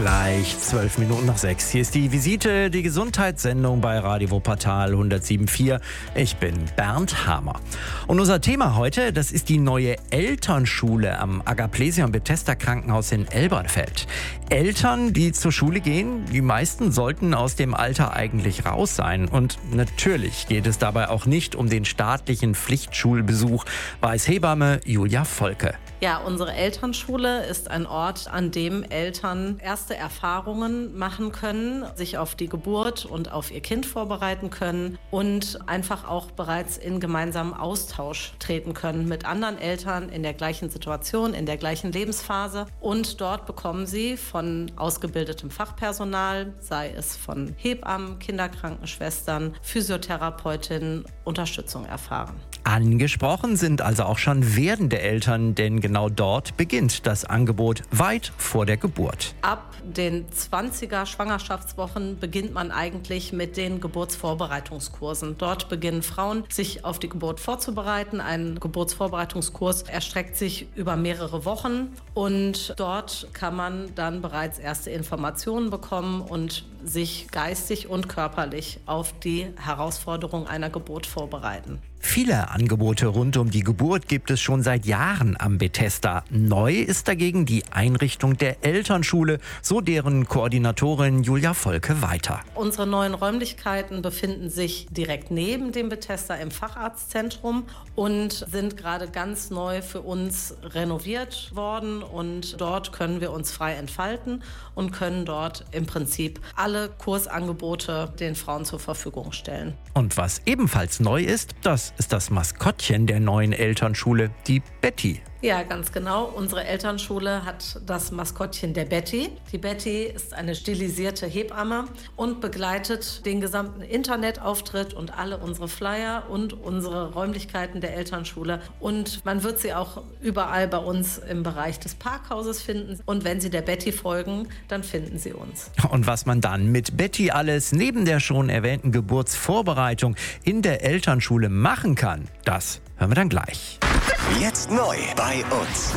Gleich 12 Minuten nach 6. Hier ist die Visite, die Gesundheitssendung bei Radio Wuppertal 107.4. Ich bin Bernd Hamer. Und unser Thema heute, das ist die neue Elternschule am Agaplesia und Bethesda Krankenhaus in Elberfeld. Eltern, die zur Schule gehen, die meisten sollten aus dem Alter eigentlich raus sein. Und natürlich geht es dabei auch nicht um den staatlichen Pflichtschulbesuch, weiß Hebamme Julia Volke. Ja, unsere Elternschule ist ein Ort, an dem Eltern erste Erfahrungen machen können, sich auf die Geburt und auf ihr Kind vorbereiten können und einfach auch bereits in gemeinsamen Austausch treten können mit anderen Eltern in der gleichen Situation, in der gleichen Lebensphase. Und dort bekommen sie von ausgebildetem Fachpersonal, sei es von Hebammen, Kinderkrankenschwestern, Physiotherapeutinnen, Unterstützung erfahren. Angesprochen sind also auch schon werdende Eltern, denn genau dort beginnt das Angebot weit vor der Geburt. Ab den 20er Schwangerschaftswochen beginnt man eigentlich mit den Geburtsvorbereitungskursen. Dort beginnen Frauen, sich auf die Geburt vorzubereiten. Ein Geburtsvorbereitungskurs erstreckt sich über mehrere Wochen und dort kann man dann bereits erste Informationen bekommen und sich geistig und körperlich auf die Herausforderung einer Geburt vorbereiten. Viele Angebote rund um die Geburt gibt es schon seit Jahren am Bethesda. Neu ist dagegen die Einrichtung der Elternschule, so deren Koordinatorin Julia Volke weiter. Unsere neuen Räumlichkeiten befinden sich direkt neben dem Bethesda im Facharztzentrum und sind gerade ganz neu für uns renoviert worden. Und dort können wir uns frei entfalten und können dort im Prinzip alle Kursangebote den Frauen zur Verfügung stellen. Und was ebenfalls neu ist, das ist das Maskottchen der neuen Elternschule, die Betty. Ja, ganz genau. Unsere Elternschule hat das Maskottchen der Betty. Die Betty ist eine stilisierte Hebamme und begleitet den gesamten Internetauftritt und alle unsere Flyer und unsere Räumlichkeiten der Elternschule. Und man wird sie auch überall bei uns im Bereich des Parkhauses finden. Und wenn Sie der Betty folgen, dann finden Sie uns. Und was man dann mit Betty alles neben der schon erwähnten Geburtsvorbereitung in der Elternschule machen kann, das hören wir dann gleich. Jetzt neu bei uns.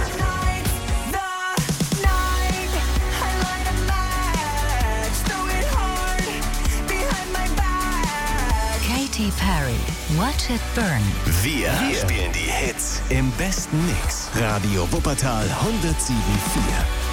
Katy Perry, Watch It Burn. Wir spielen die Hits im besten Mix. Radio Wuppertal 107.4.